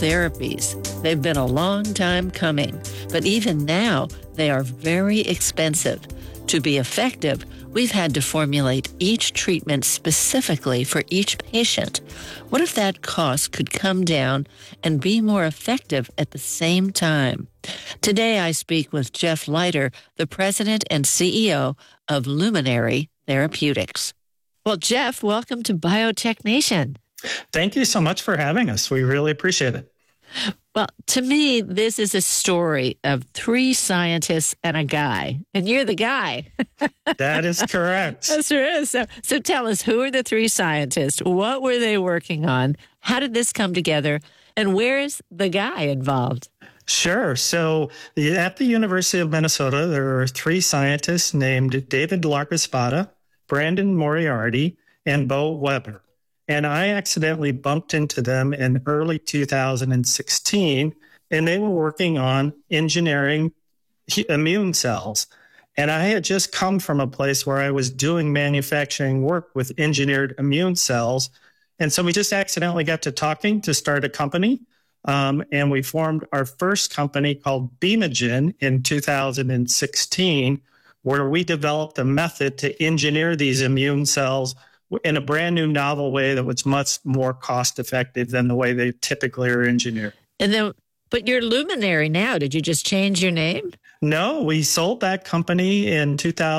therapies. They've been a long time coming, but even now, they are very expensive. To be effective, we've had to formulate each treatment specifically for each patient. What if that cost could come down and be more effective at the same time? Today, I speak with Jeff Leiter, the president and CEO of Luminary Therapeutics. Well, Jeff, welcome to Biotech Nation. Thank you so much for having us. We really appreciate it. Well, to me, this is a story of three scientists and a guy, and you're the guy. That is correct. That's true. So tell us, who are the three scientists? What were they working on? How did this come together? And where is the guy involved? Sure. So at the University of Minnesota, there are three scientists named David Larcaspada, Brandon Moriarty, and Bo Weber. And I accidentally bumped into them in early 2016, and they were working on engineering immune cells. And I had just come from a place where I was doing manufacturing work with engineered immune cells. And so we just accidentally got to talking to start a company. And we formed our first company called Beamogen in 2016, where we developed a method to engineer these immune cells in a brand new novel way that was much more cost effective than the way they typically are engineered. But you're Luminary now. Did you just change your name? No, we sold that company in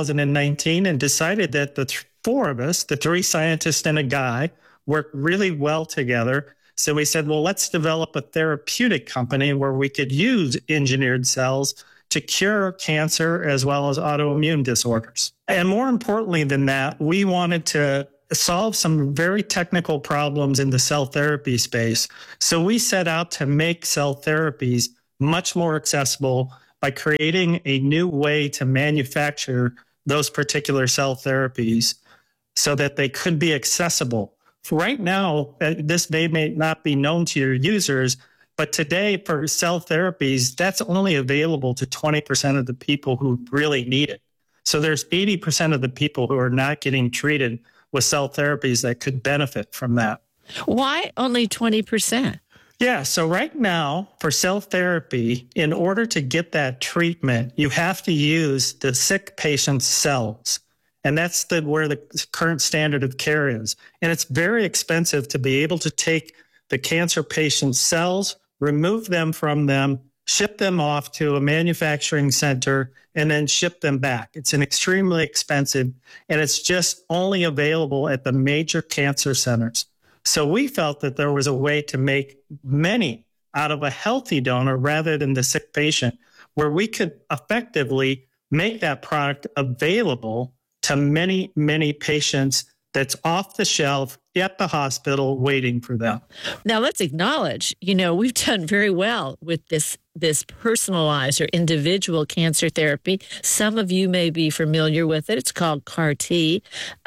2019 and decided that the four of us, the three scientists and a guy, work really well together. So we said, well, let's develop a therapeutic company where we could use engineered cells to cure cancer as well as autoimmune disorders. And more importantly than that, we wanted to solve some very technical problems in the cell therapy space. So we set out to make cell therapies much more accessible by creating a new way to manufacture those particular cell therapies so that they could be accessible. Right now, this may not be known to your users, but today for cell therapies, that's only available to 20% of the people who really need it. So there's 80% of the people who are not getting treated with cell therapies that could benefit from that. Why only 20%? Yeah, so right now for cell therapy, in order to get that treatment, you have to use the sick patient's cells. And that's where the current standard of care is. And it's very expensive to be able to take the cancer patient's cells, remove them from them, ship them off to a manufacturing center, and then ship them back. It's an extremely expensive, and it's just only available at the major cancer centers. So we felt that there was a way to make many out of a healthy donor rather than the sick patient, where we could effectively make that product available to many, many patients that's off the shelf at the hospital waiting for them. Now, let's acknowledge, we've done very well with this personalized or individual cancer therapy. Some of you may be familiar with it. It's called CAR-T.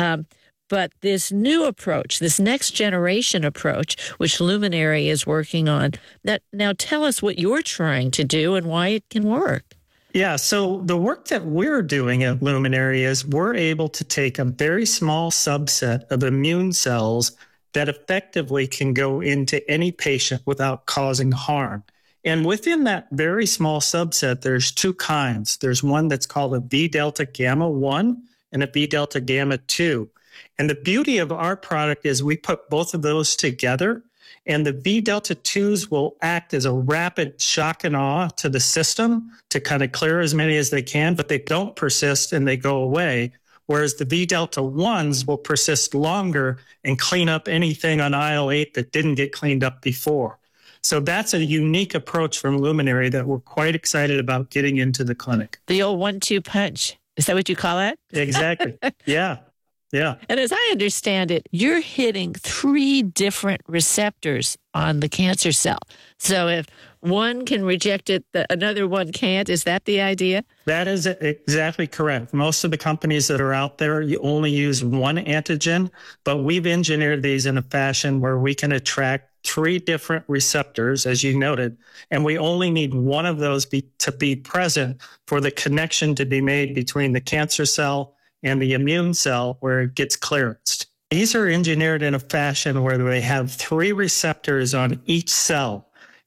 But this new approach, this next generation approach, which Luminary is working on, now tell us what you're trying to do and why it can work. Yeah, so the work that we're doing at Luminary is we're able to take a very small subset of immune cells that effectively can go into any patient without causing harm. And within that very small subset, there's two kinds. There's one that's called a V delta gamma 1 and a V delta gamma 2. And the beauty of our product is we put both of those together, and the V delta 2s will act as a rapid shock and awe to the system to kind of clear as many as they can, but they don't persist and they go away. Whereas the V delta 1s will persist longer and clean up anything on aisle 8 that didn't get cleaned up before. So that's a unique approach from Luminary that we're quite excited about getting into the clinic. The old 1-2 punch. Is that what you call it? Exactly. Yeah. Yeah. And as I understand it, you're hitting 3 different receptors on the cancer cell. So if one can reject it, another one can't. Is that the idea? That is exactly correct. Most of the companies that are out there, you only use one antigen, but we've engineered these in a fashion where we can attract 3 different receptors, as you noted, and we only need one of those to be present for the connection to be made between the cancer cell and the immune cell where it gets clearanced. These are engineered in a fashion where they have 3 receptors on each cell.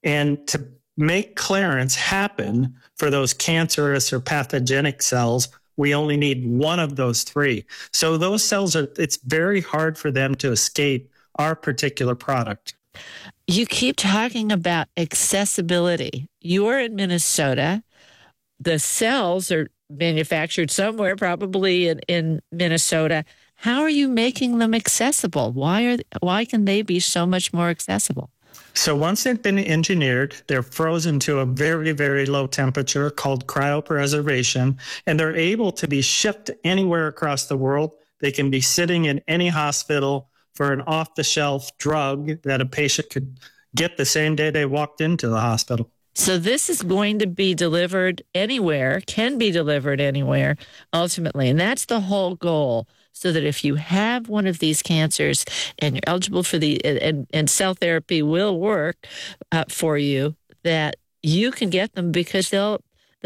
And to make clearance happen for those cancerous or pathogenic cells, we only need one of those three. So those cells it's very hard for them to escape our particular product. You keep talking about accessibility. You're in Minnesota. The cells are manufactured somewhere, probably in Minnesota. How are you making them accessible? Why can they be so much more accessible? So once they've been engineered, they're frozen to a very, very low temperature called cryopreservation, and they're able to be shipped anywhere across the world. They can be sitting in any hospital for an off-the-shelf drug that a patient could get the same day they walked into the hospital. So this is going to be delivered anywhere, can be delivered anywhere, ultimately. And that's the whole goal. So that if you have one of these cancers and you're eligible for and cell therapy will work for you, that you can get them because they'll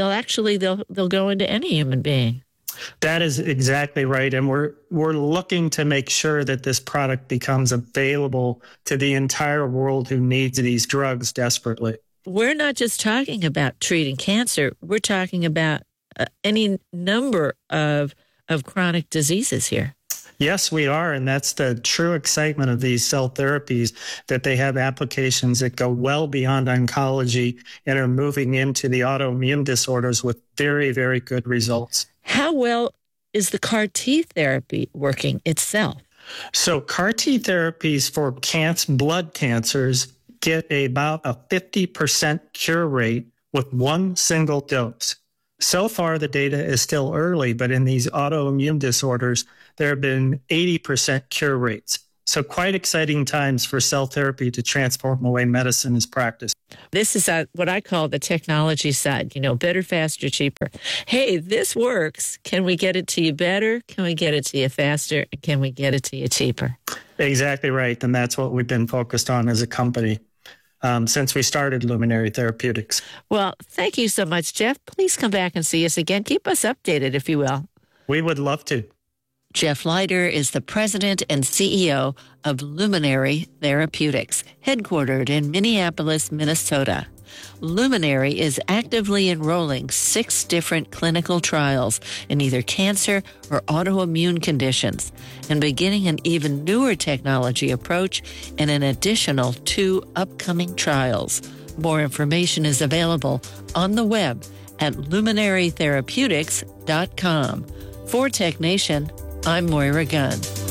go into any human being. That is exactly right. And we're looking to make sure that this product becomes available to the entire world who needs these drugs desperately. We're not just talking about treating cancer. We're talking about any number of chronic diseases here. Yes, we are. And that's the true excitement of these cell therapies, that they have applications that go well beyond oncology and are moving into the autoimmune disorders with very, very good results. How well is the CAR T therapy working itself? So CAR T therapies for blood cancers get about a 50% cure rate with one single dose. So far, the data is still early, but in these autoimmune disorders, there have been 80% cure rates. So quite exciting times for cell therapy to transform the way medicine is practiced. This is what I call the technology side, better, faster, cheaper. Hey, this works. Can we get it to you better? Can we get it to you faster? Can we get it to you cheaper? Exactly right. And that's what we've been focused on as a company since we started Luminary Therapeutics. Well, thank you so much, Jeff. Please come back and see us again. Keep us updated, if you will. We would love to. Jeff Leiter is the president and CEO of Luminary Therapeutics, headquartered in Minneapolis, Minnesota. Luminary is actively enrolling 6 different clinical trials in either cancer or autoimmune conditions, and beginning an even newer technology approach in an additional 2 upcoming trials. More information is available on the web at luminarytherapeutics.com. For Tech Nation, I'm Moira Gunn.